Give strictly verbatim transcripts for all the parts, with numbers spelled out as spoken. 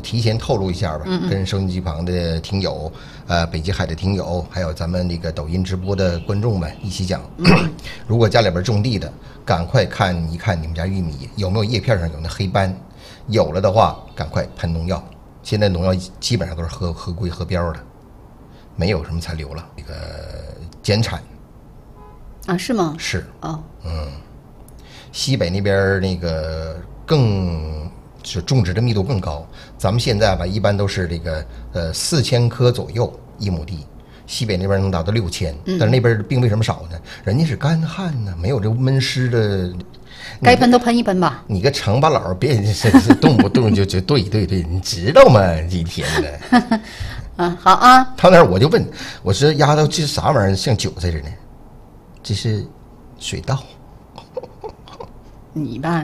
提前透露一下吧，嗯、跟收音机旁的听友，呃，北极海的听友，还有咱们那个抖音直播的观众们一起讲。嗯、如果家里边种地的，赶快看一看你们家玉米有没有叶片上有那黑斑，有了的话，赶快喷农药。现在农药基本上都是合合规合标的，没有什么残留了。这个减产啊？是吗？ 是哦， 嗯，西北那边那个更。是种植的密度更高，咱们现在吧，一般都是这个呃四千棵左右一亩地，西北那边能达到六千，但是那边并为什么少呢？人家是干旱呢，没有这闷湿的， 该喷都喷一喷吧。 你个城巴佬别动不动就就对对对，你知道吗？一天的， 啊好啊。 到那儿我就问，我说丫头这啥玩意儿像韭菜似的？这是水稻。 你吧。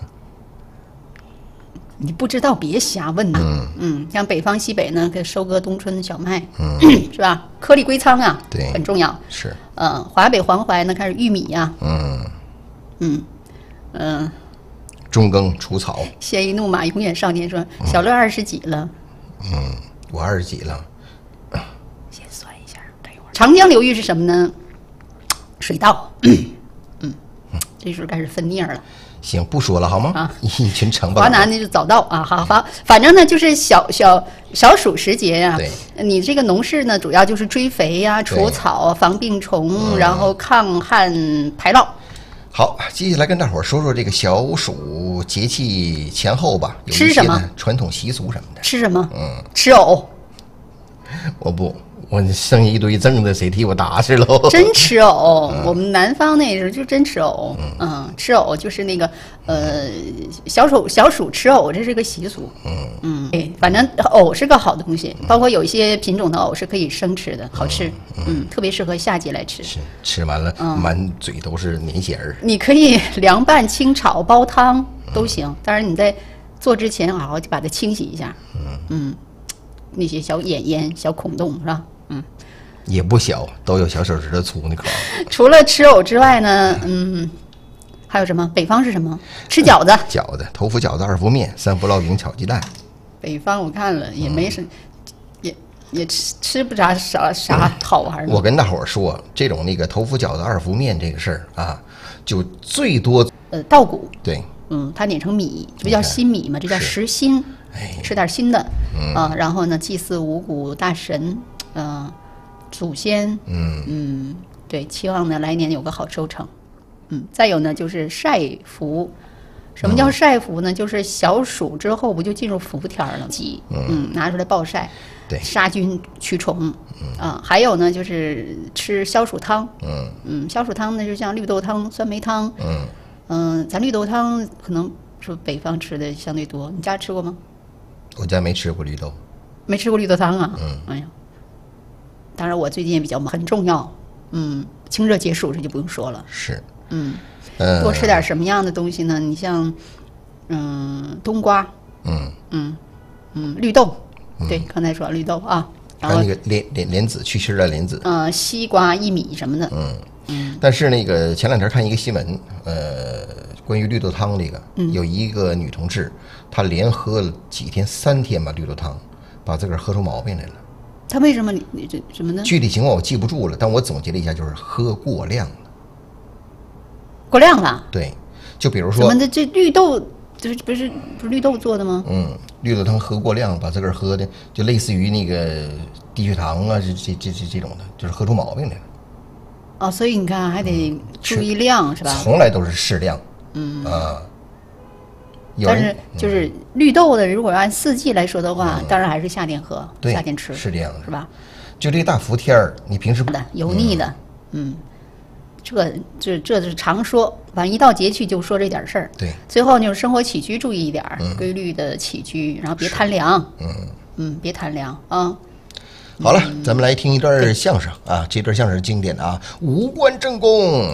你不知道别瞎问呐、啊。嗯, 嗯像北方西北呢，给收割冬春的小麦，嗯、是吧？颗粒归仓啊， 对， 很重要。 是， 呃，华北黄淮呢开始玉米呀、啊， 嗯嗯嗯、呃， 中耕除草。 鲜衣怒马永远少年说，小乐二十几了？ 嗯，我二十几了。 先算一下，等一会儿。长江流域是什么呢？水稻。嗯，这时候开始分蘖了。 行，不说了好吗？啊，一群城堡。 华南那就早稻啊，好好，反正呢就是小小小暑时节呀、啊。 对， 你这个农事呢，主要就是追肥呀、啊、除草、防病虫，嗯、然后抗旱排涝。 好，接下来跟大伙儿说说这个小暑节气前后吧，有吃什么传统习俗什么的。 吃什么？ 嗯， 吃藕。 我不。我剩一堆粽子，谁替我打吃喽？ 真吃藕，嗯、我们南方那时候就真吃藕，嗯, 嗯，吃藕就是那个呃小暑小暑吃藕，这是个习俗，嗯嗯，对，反正藕是个好东西，包括有一些品种的藕是可以生吃的，好吃，嗯，嗯特别适合夏季来吃。 是吃完了，嗯、满嘴都是粘血儿。 你可以凉拌、清炒、煲汤都行，当然你在做之前好好就把它清洗一下，嗯嗯，那些小眼烟、小孔洞是吧？嗯， 也不小，都有小手指头粗那口。 除了吃藕之外呢，嗯，还有什么？北方是什么？吃饺子。 饺子，头伏饺子、二伏面、三伏烙饼、炒鸡蛋。 北方我看了也没什，嗯、也也吃吃不着啥啥好玩的。 我跟大伙儿说，这种那个头伏饺子、二伏面这个事儿啊，就最多呃稻谷。 对， 嗯，它碾成米，这不叫新米嘛？这叫实新。 哎， 吃点新的啊、 嗯呃，然后呢，祭祀五谷大神。嗯、呃，祖先， 嗯嗯，对，期望呢来年有个好收成，嗯，再有呢就是晒伏，什么叫晒伏呢？嗯、就是小暑之后不就进入伏天了，鸡，嗯, 嗯，拿出来暴晒， 对， 杀菌驱虫，嗯啊，还有呢就是吃消暑汤， 嗯嗯，消暑汤呢就像绿豆汤、酸梅汤， 嗯嗯，咱绿豆汤可能是北方吃的相对多，你家吃过吗？ 我家没吃过绿豆， 没吃过绿豆汤啊， 嗯， 哎呀。当然，我最近也比较忙，很重要。嗯，清热解暑这就不用说了。 是， 嗯， 呃、 多吃点什么样的东西呢？你像，嗯，冬瓜， 嗯嗯嗯，绿豆，嗯、对，刚才说绿豆啊， 还有那个莲莲莲子，去湿的莲子， 呃，西瓜、薏米什么的。 嗯嗯。但是那个前两天看一个新闻，呃，关于绿豆汤这个， 嗯、 有一个女同志，她连喝了几天，三天吧绿豆汤，把自个儿喝出毛病来了。 他为什么你你这什么呢？ 具体情况我记不住了，但我总结了一下，就是喝过量了。 过量了？ 对，就比如说， 怎么的？这绿豆这不是不是绿豆做的吗？ 嗯，绿豆汤喝过量，把自个儿喝的就类似于那个低血糖啊，这这这这这种的，就是喝出毛病来了。 哦，所以你看还得注意量、嗯、是吧？ 从来都是适量。 嗯啊。 但是就是绿豆的，如果按四季来说的话，嗯、当然还是夏天喝，夏天吃， 是这样的， 是吧？ 就这大伏天儿，你平时的油腻的，嗯，嗯这这这是常说，反正一到节气就说这点事儿。 对， 最后就是生活起居注意一点， 嗯、 规律的起居，然后别贪凉， 嗯嗯，别贪凉啊。 好了，嗯、咱们来听一段相声啊，这段相声是经典的啊，无关正宫。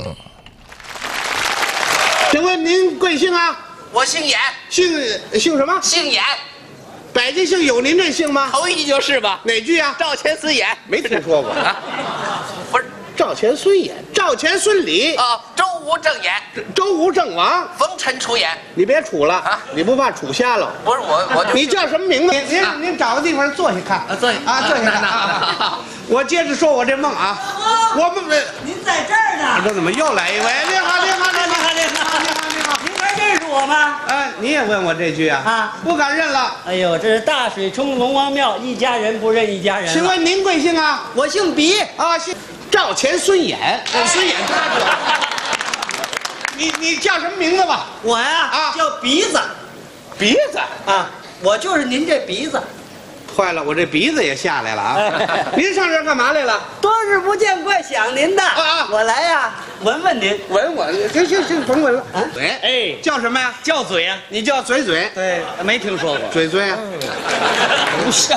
请问您贵姓啊？ 我姓严， 姓姓什么？ 姓严， 百家姓有您这姓吗？ 头一句就是吧？ 哪句啊？ 赵钱死严， 没听说过啊。不是， 赵钱孙演，赵钱孙李啊，周吴郑演， 周吴郑王， 冯陈楚演。 你别杵了啊你不怕杵瞎了？ 不是我，我就你叫什么名字？您您您找个地方坐下看啊坐下啊，坐下看那那啊那那。 我接着说我这梦啊，我们您在这儿呢？ 这怎么又来一位？你好，你好，你好， 你好， 你好，你好。 您还认识我吗？ 哎，你也问我这句啊？ 啊， 不敢认了。 哎呦，这是大水冲龙王庙，一家人不认一家人了。 请问您贵姓啊？ 我姓鼻， 啊，姓赵钱孙演，孙演他知道。你你叫什么名字吧？ 我呀啊叫鼻子鼻子。 啊，我就是您这鼻子。 坏了，我这鼻子也下来了啊！您上这儿干嘛来了？ 多日不见，怪想您的。 啊啊我来呀，闻闻您。 闻我，行行行，甭闻了。 啊嘴， 哎叫什么呀？ 叫嘴呀？ 你叫嘴嘴， 对，没听说过。 嘴嘴啊。 不像